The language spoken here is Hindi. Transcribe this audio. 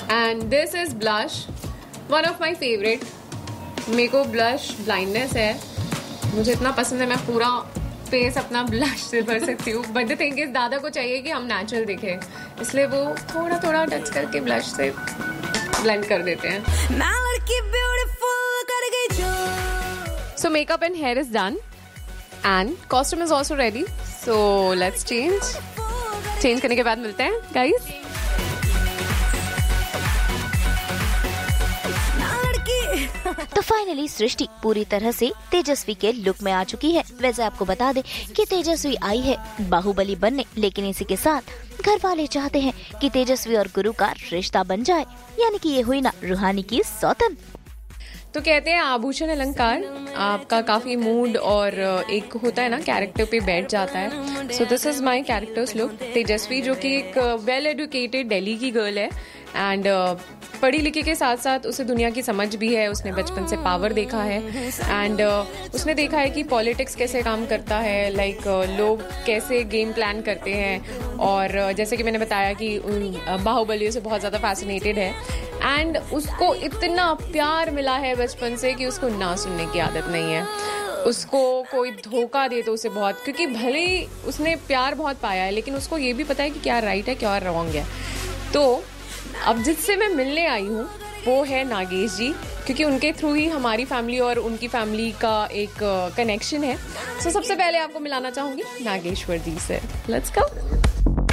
And this is blush, one of my favourite. मेरे को ब्लश ब्लाइंडनेस है, मुझे इतना पसंद है, मैं पूरा फेस अपना ब्लश से भर सकती हूँ। बट द थिंग इज दादा को चाहिए कि हम नेचुरल दिखे, इसलिए वो थोड़ा थोड़ा टच करके ब्लश से ब्लेंड कर देते हैं। सो makeup and here is done and costume is also ready, so let's change करने के बाद मिलते हैं गाइस। तो फाइनली सृष्टि पूरी तरह से तेजस्वी के लुक में आ चुकी है। वैसे आपको बता दें कि तेजस्वी आई है बाहुबली बनने, लेकिन इसी के साथ घर वाले चाहते हैं कि तेजस्वी और गुरु का रिश्ता बन जाए, यानी कि ये हुई ना रूहानी की सौतन। तो कहते हैं आभूषण अलंकार आपका काफी मूड और एक होता है ना कैरेक्टर पे बैठ जाता है। So this is my characters look. तेजस्वी जो कि एक वेल एजुकेटेड दिल्ली की गर्ल है एंड पढ़ी लिखी के साथ साथ उसे दुनिया की समझ भी है, उसने बचपन से पावर देखा है एंड उसने देखा है कि पॉलिटिक्स कैसे काम करता है, लाइक लोग कैसे गेम प्लान करते हैं। और जैसे कि मैंने बताया कि बाहुबली से बहुत ज़्यादा फैसिनेटेड है एंड उसको इतना प्यार मिला है बचपन से कि उसको ना सुनने की आदत नहीं है। उसको कोई धोखा दे तो उसे बहुत, क्योंकि भले ही उसने प्यार बहुत पाया है लेकिन उसको ये भी पता है कि क्या राइट है क्या रॉन्ग है। तो अब जिससे मैं मिलने आई हूँ वो है नागेश जी, क्योंकि उनके थ्रू ही हमारी फैमिली और उनकी फैमिली का एक कनेक्शन है। सो सबसे पहले आपको मिलाना चाहूँगी नागेश्वर जी से। Let's go.